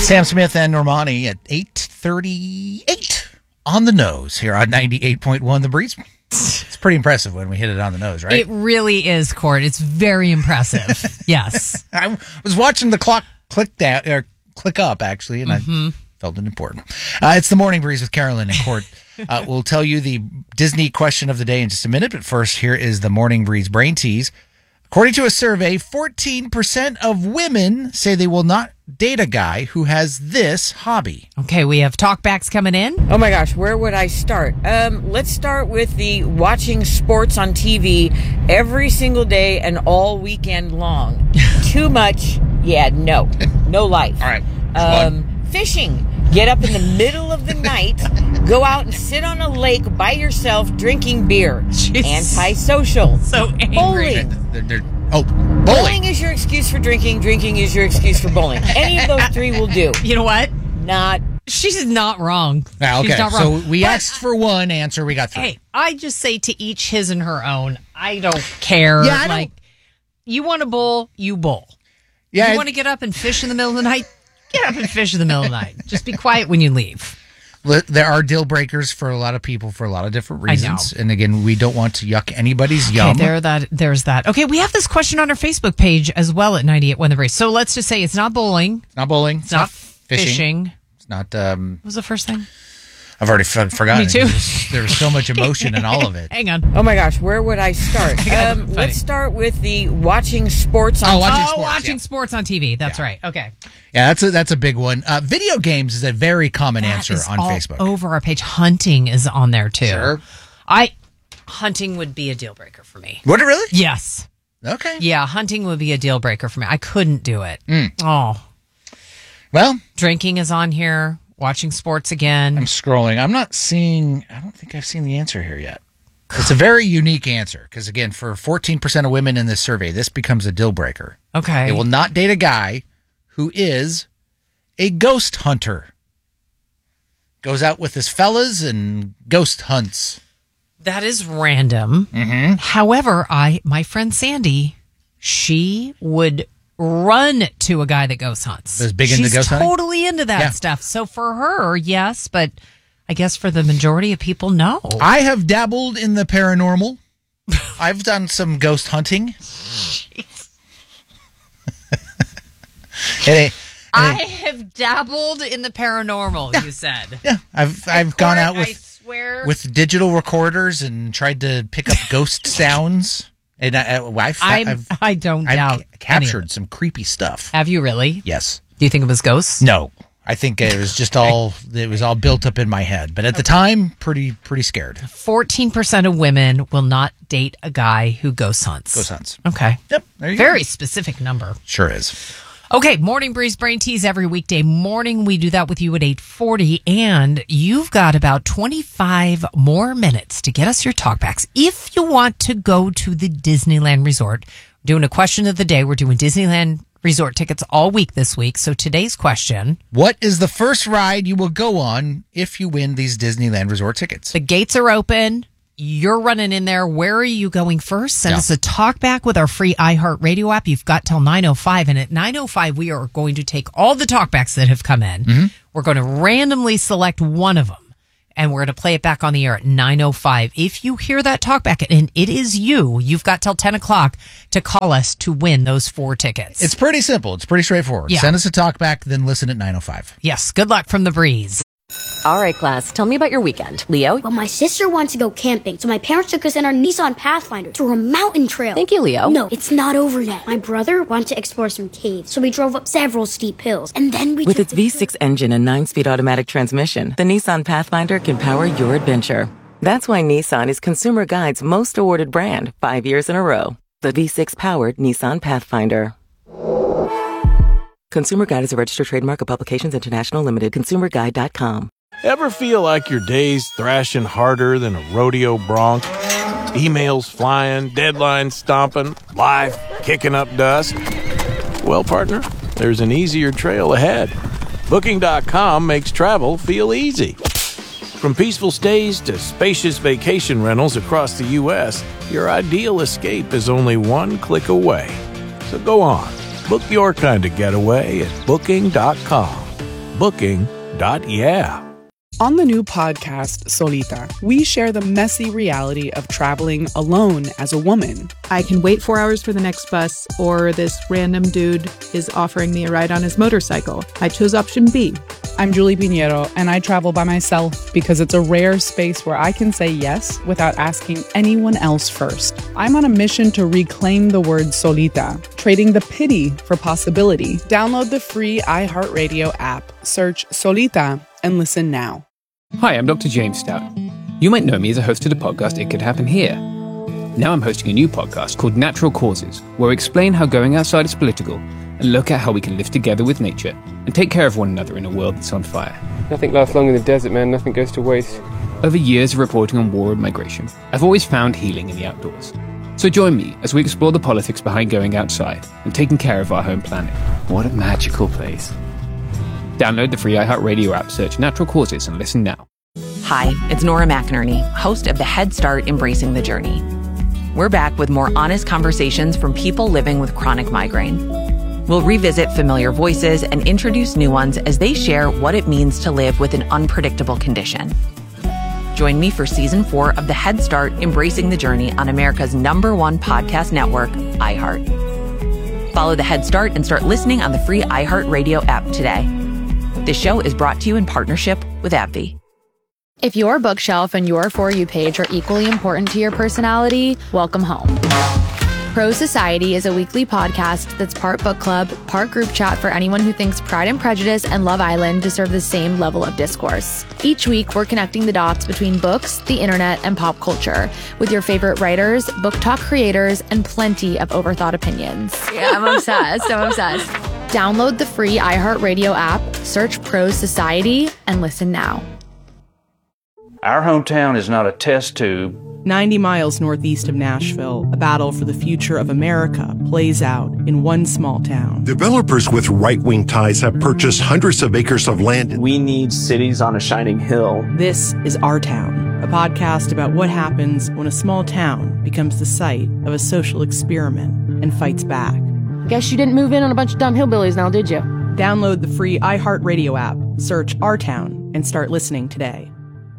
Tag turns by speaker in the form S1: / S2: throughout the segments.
S1: Sam Smith and Normani at 8:38 on the nose here on 98.1 The Breeze. It's pretty impressive when we hit it on the nose, right?
S2: It really is, Court. It's very impressive. Yes.
S1: I was watching the clock click up, actually, and I felt it important. It's the Morning Breeze with Carolyn and Court. We'll tell you the Disney question of the day in just a minute, but first, here is the Morning Breeze Brain Tease. According to a survey, 14% of women say they will not date a guy who has this hobby.
S2: Okay, we have talkbacks coming in.
S3: Oh my gosh, where would I start? Let's start with the watching sports on TV every single day and all weekend long. Too much? Yeah, no life.
S1: All right.
S3: Fishing. Get up in the middle of the night, go out and sit on a lake by yourself drinking beer.
S2: Jeez.
S3: Antisocial.
S2: So angry.
S3: Bowling.
S1: Bowling.
S3: Bowling is your excuse for drinking. Drinking is your excuse for bowling. Any of those three will do.
S2: You know what?
S3: She's
S2: not wrong.
S1: Okay,
S2: She's not wrong.
S1: so we asked for one answer. We got three.
S2: Hey, I just say to each his and her own. I don't care.
S1: Yeah, I don't.
S2: You want to bowl, you bowl.
S1: Yeah,
S2: You want to get up and fish in the middle of the night? Get up and fish in the middle of the night. Just be quiet when you leave.
S1: There are deal breakers for a lot of people for a lot of different reasons.
S2: I know.
S1: And again, we don't want to yuck anybody's yum.
S2: Okay, there's that. Okay, we have this question on our Facebook page as well at 98.1 The Breeze. So let's just say it's not bowling.
S1: It's not bowling.
S2: It's not fishing.
S1: It's not...
S2: What was the first thing?
S1: I've already forgotten.
S2: Me too.
S1: There was so much emotion in all of it.
S2: Hang on.
S3: Oh my gosh, where would I start? Let's start with the watching sports on TV.
S2: Watching sports on TV. That's right. Okay.
S1: Yeah, that's a big one. Video games is a very common answer on Facebook.
S2: Over our page. Hunting is on there too.
S1: Sure.
S2: Hunting would be a deal breaker for me.
S1: Would it really?
S2: Yes.
S1: Okay.
S2: Yeah, hunting would be a deal breaker for me. I couldn't do it. Oh.
S1: Well,
S2: drinking is on here. Watching sports again.
S1: I'm scrolling. I don't think I've seen the answer here yet. It's a very unique answer because, again, for 14% of women in this survey, this becomes a deal breaker.
S2: Okay.
S1: They will not date a guy who is a ghost hunter. Goes out with his fellas and ghost hunts.
S2: That is random.
S1: Mm-hmm.
S2: However, my friend Sandy, she would run to a guy that ghost hunts.
S1: Is big into ghost hunting?
S2: She's totally into that stuff. So for her, yes, but I guess for the majority of people, no.
S1: I have dabbled in the paranormal. I've done some ghost hunting.
S2: I have dabbled in the paranormal, you said.
S1: Yeah, I've gone out with digital recorders and tried to pick up ghost sounds. And
S2: I don't doubt.
S1: I've captured some creepy stuff.
S2: Have you really?
S1: Yes.
S2: Do you think it was ghosts?
S1: No. I think it was just all built up in my head. But at the time, pretty scared.
S2: 14% of women will not date a guy who ghost hunts.
S1: Ghost hunts.
S2: Okay.
S1: Yep. There you
S2: Very
S1: go.
S2: specific number.
S1: Sure is.
S2: Okay, Morning Breeze Brain Tease every weekday morning. We do that with you at 8:40, and you've got about 25 more minutes to get us your talkbacks. If you want to go to the Disneyland Resort, we're doing a question of the day. We're doing Disneyland Resort tickets all week this week. So today's question:
S1: what is the first ride you will go on if you win these Disneyland Resort tickets?
S2: The gates are open. You're running in there. Where are you going first? Send us a talk back with our free iHeartRadio app. You've got till 9:05. And at 9:05, we are going to take all the talkbacks that have come in. Mm-hmm. We're going to randomly select one of them. And we're going to play it back on the air at 9:05. If you hear that talkback and it is you've got till 10 o'clock to call us to win those 4 tickets.
S1: It's pretty simple. It's pretty straightforward.
S2: Yeah.
S1: Send us a talkback, then listen at 9:05.
S2: Yes. Good luck from the Breeze.
S4: All right, class, tell me about your weekend. Leo?
S5: Well, my sister wants to go camping, so my parents took us in our Nissan Pathfinder to a mountain trail.
S4: Thank you, Leo.
S5: No, it's not over yet. My brother wanted to explore some caves, so we drove up several steep hills, and then we
S6: With its V6 engine and 9-speed automatic transmission, the Nissan Pathfinder can power your adventure. That's why Nissan is Consumer Guide's most awarded brand 5 years in a row. The V6-powered Nissan Pathfinder. Consumer Guide is a registered trademark of Publications International Limited. ConsumerGuide.com.
S7: Ever feel like your day's thrashing harder than a rodeo bronc? Emails flying, deadlines stomping, life kicking up dust? Well, partner, there's an easier trail ahead. Booking.com makes travel feel easy. From peaceful stays to spacious vacation rentals across the U.S., your ideal escape is only one click away. So go on, book your kind of getaway at Booking.com. Booking.yeah.
S8: On the new podcast, Solita, we share the messy reality of traveling alone as a woman.
S9: I can wait 4 hours for the next bus, or this random dude is offering me a ride on his motorcycle. I chose option B.
S8: I'm Julie Pinheiro, and I travel by myself because it's a rare space where I can say yes without asking anyone else first. I'm on a mission to reclaim the word solita, trading the pity for possibility. Download the free iHeartRadio app, search Solita, and listen now.
S10: Hi, I'm Dr. James Stout. You might know me as a host of the podcast It Could Happen Here. Now I'm hosting a new podcast called Natural Causes, where I explain how going outside is political and look at how we can live together with nature and take care of one another in a world that's on fire.
S11: Nothing lasts long in the desert, man. Nothing goes to waste.
S10: Over years of reporting on war and migration, I've always found healing in the outdoors. So join me as we explore the politics behind going outside and taking care of our home planet. What a magical place. Download the free iHeartRadio app, search Natural Causes, and listen now.
S12: Hi, it's Nora McInerney, host of the Head Start Embracing the Journey. We're back with more honest conversations from people living with chronic migraine. We'll revisit familiar voices and introduce new ones as they share what it means to live with an unpredictable condition. Join me for Season 4 of the Head Start Embracing the Journey on America's #1 podcast network, iHeart. Follow the Head Start and start listening on the free iHeartRadio app today. This show is brought to you in partnership with AbbVie.
S13: If your bookshelf and your For You page are equally important to your personality, welcome home. Pro Society is a weekly podcast that's part book club, part group chat for anyone who thinks Pride and Prejudice and Love Island deserve the same level of discourse. Each week, we're connecting the dots between books, the internet, and pop culture with your favorite writers, book talk creators, and plenty of overthought opinions. Yeah, I'm obsessed. Download the free iHeartRadio app, search Pro Society, and listen now.
S14: Our hometown is not a test tube.
S8: 90 miles northeast of Nashville, a battle for the future of America plays out in one small town.
S15: Developers with right-wing ties have purchased hundreds of acres of land.
S16: We need cities on a shining hill.
S8: This is Our Town, a podcast about what happens when a small town becomes the site of a social experiment and fights back.
S17: Guess you didn't move in on a bunch of dumb hillbillies now, did you?
S8: Download the free iHeartRadio app, search Our Town, and start listening today.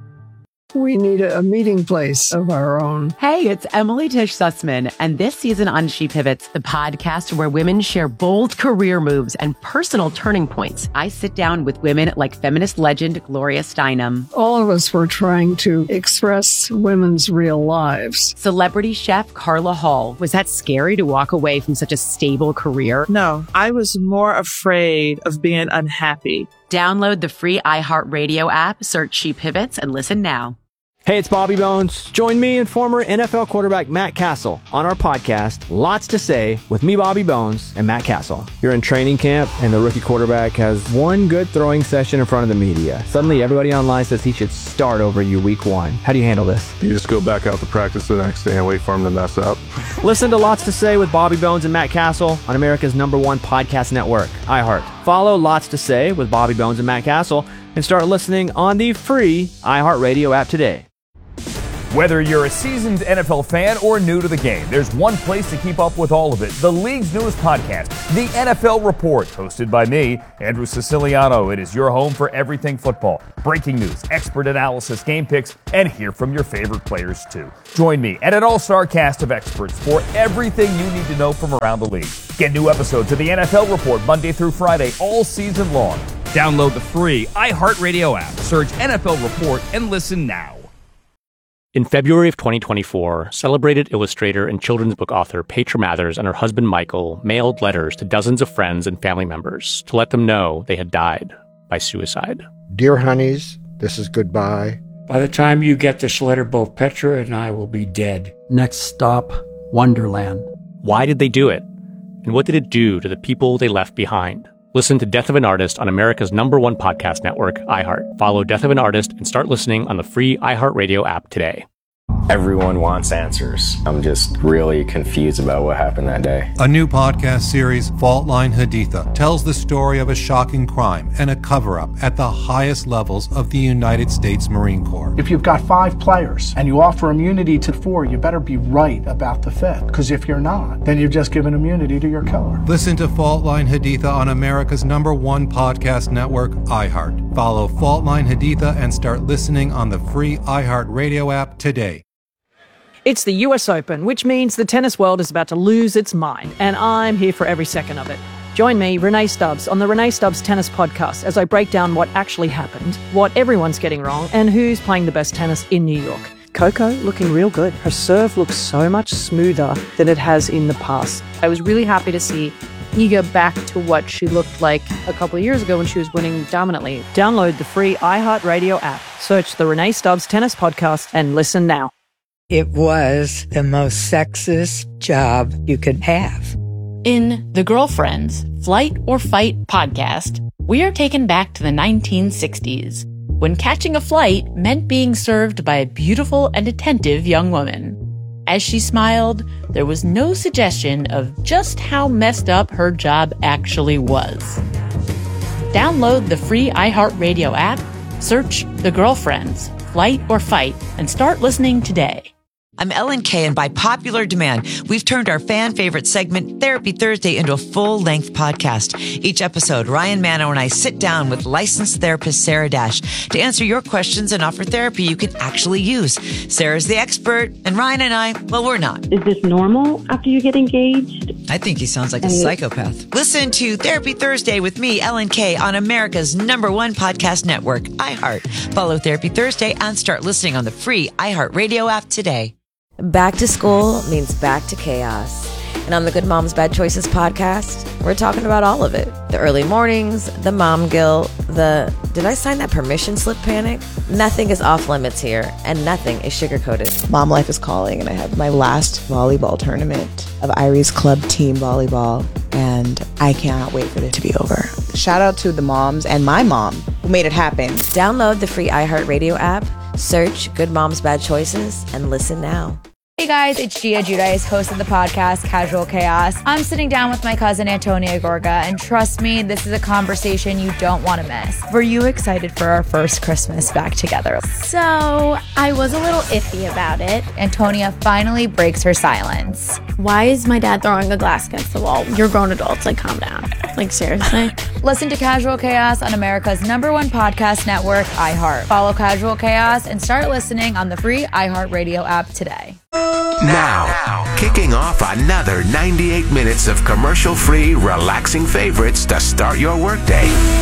S18: We need a meeting place of our own.
S19: Hey, it's Emily Tish Sussman, and this season on She Pivots, the podcast where women share bold career moves and personal turning points. I sit down with women like feminist legend Gloria Steinem.
S18: All of us were trying to express women's real lives.
S19: Celebrity chef Carla Hall. Was that scary to walk away from such a stable career?
S20: No, I was more afraid of being unhappy.
S19: Download the free iHeartRadio app, search She Pivots, and listen now.
S21: Hey, it's Bobby Bones. Join me and former NFL quarterback Matt Castle on our podcast, Lots to Say, with me, Bobby Bones, and Matt Castle. You're in training camp, and the rookie quarterback has one good throwing session in front of the media. Suddenly, everybody online says he should start over you week 1. How do you handle this?
S22: You just go back out to practice the next day and wait for him to mess up.
S21: Listen to Lots to Say with Bobby Bones and Matt Castle on America's #1 podcast network, iHeart. Follow Lots to Say with Bobby Bones and Matt Castle and start listening on the free iHeartRadio app today.
S23: Whether you're a seasoned NFL fan or new to the game, there's one place to keep up with all of it. The league's newest podcast, The NFL Report, hosted by me, Andrew Siciliano. It is your home for everything football. Breaking news, expert analysis, game picks, and hear from your favorite players too. Join me and an all-star cast of experts for everything you need to know from around the league. Get new episodes of The NFL Report Monday through Friday all season long. Download the free iHeartRadio app, search NFL Report, and listen now.
S24: In February of 2024, celebrated illustrator and children's book author Petra Mathers and her husband Michael mailed letters to dozens of friends and family members to let them know they had died by suicide.
S25: Dear honeys, this is goodbye.
S26: By the time you get this letter, both Petra and I will be dead.
S27: Next stop, Wonderland.
S24: Why did they do it? And what did it do to the people they left behind? Listen to Death of an Artist on America's #1 podcast network, iHeart. Follow Death of an Artist and start listening on the free iHeartRadio app today.
S1: Everyone wants answers. I'm just really confused about what happened that day.
S2: A new podcast series, Fault Line Haditha, tells the story of a shocking crime and a cover-up at the highest levels of the United States Marine Corps.
S3: If you've got 5 players and you offer immunity to 4, you better be right about the 5th. Because if you're not, then you've just given immunity to your killer.
S2: Listen to Fault Line Haditha on America's #1 podcast network, iHeart. Follow Fault Line Haditha and start listening on the free iHeart Radio app today.
S4: It's the US Open, which means the tennis world is about to lose its mind, and I'm here for every second of it. Join me, Renee Stubbs, on the Renee Stubbs Tennis Podcast as I break down what actually happened, what everyone's getting wrong, and who's playing the best tennis in New York. Coco looking real good. Her serve looks so much smoother than it has in the past.
S5: I was really happy to see Iga back to what she looked like a couple of years ago when she was winning dominantly.
S4: Download the free iHeartRadio app, search the Renee Stubbs Tennis Podcast, and listen now.
S6: It was the most sexist job you could have.
S7: In The Girlfriends, Flight or Fight podcast, we are taken back to the 1960s, when catching a flight meant being served by a beautiful and attentive young woman. As she smiled, there was no suggestion of just how messed up her job actually was. Download the free iHeartRadio app, search The Girlfriends, Flight or Fight, and start listening today.
S28: I'm Ellen Kay, and by popular demand, we've turned our fan favorite segment, Therapy Thursday, into a full-length podcast. Each episode, Ryan Manno and I sit down with licensed therapist Sarah Dash to answer your questions and offer therapy you can actually use. Sarah's the expert, and Ryan and I, well, we're not.
S29: Is this normal after you get engaged?
S28: I think he sounds like a psychopath. Listen to Therapy Thursday with me, Ellen Kay, on America's #1 podcast network, iHeart. Follow Therapy Thursday and start listening on the free iHeartRadio app today.
S30: Back to school means back to chaos. And on the Good Moms Bad Choices podcast, we're talking about all of it. The early mornings, the mom guilt, the did I sign that permission slip panic? Nothing is off limits here, and nothing is sugar-coated.
S31: Mom life is calling, and I have my last volleyball tournament of Irie's Club Team Volleyball, and I cannot wait for it to be over. Shout out to the moms and my mom who made it happen.
S30: Download the free iHeartRadio app, search Good Moms Bad Choices, and listen now.
S13: Hey guys, it's Gia Giudice, host of the podcast Casual Chaos. I'm sitting down with my cousin Antonia Gorga, and trust me, this is a conversation you don't want to miss. Were you excited for our first Christmas back together?
S32: So, I was a little iffy about it.
S13: Antonia finally breaks her silence.
S32: Why is my dad throwing a glass against the wall? You're grown adults, like calm down. Like seriously?
S13: Listen to Casual Chaos on America's #1 podcast network, iHeart. Follow Casual Chaos and start listening on the free iHeartRadio app today.
S33: Now, kicking off another 98 minutes of commercial-free, relaxing favorites to start your workday.